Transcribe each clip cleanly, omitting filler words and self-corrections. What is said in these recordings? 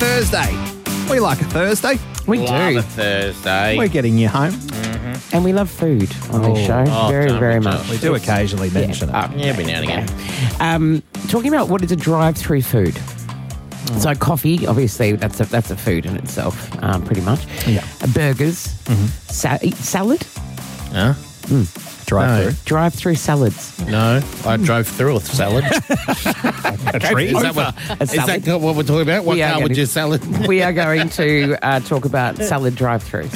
Thursday. We like a Thursday. We Love do. a Thursday. We're getting you home. And we love food on this show. Very, don't very we much. just? We do occasionally mention it. Yeah, every now and again. Talking about what is a drive-through food. So coffee, obviously, that's a food in itself, pretty much. Yeah. Burgers, salad, Huh? Drive through. drive-through salads. No, I drove through a salad. A treat. Is that what we're talking about? What We are car would getting- your salad? We are going to talk about salad drive-throughs.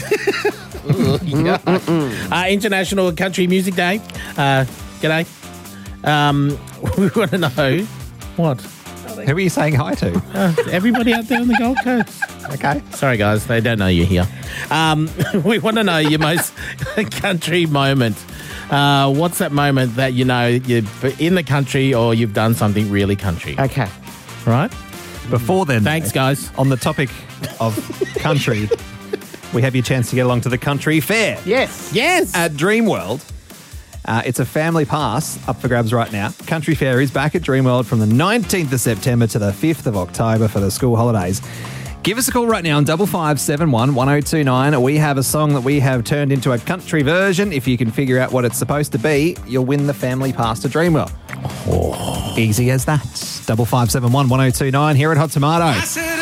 International Country Music Day. G'day. We want to know what Who are you saying hi to? everybody out there on the Gold Coast. Okay. Sorry, guys, they don't know you're here. We want to know your most country moment. What's that moment that you know you're in the country or you've done something really country? Okay. Right? Before then, Thanks, guys. on the topic of country, we have your chance to get along to the country fair. Yes. Yes. At Dreamworld. It's a family pass up for grabs right now. Country Fair is back at Dreamworld from the 19th of September to the 5th of October for the school holidays. Give us a call right now on 5571 1029. We have a song that we have turned into a country version. If you can figure out what it's supposed to be, you'll win the family pass to Dreamworld. Easy as that. 5571 1029 here at Hot Tomato.